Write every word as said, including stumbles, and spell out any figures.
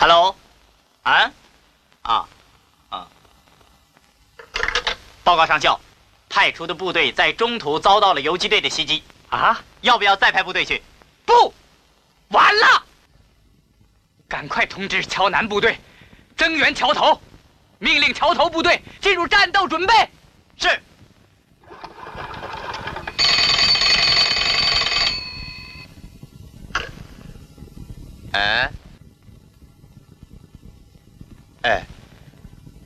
Hello， 啊，啊，啊，报告上校，派出的部队在中途遭到了游击队的袭击。啊，要不要再派部队去？不，完了！赶快通知桥南部队，增援桥头，命令桥头部队进入战斗准备。是。 哎。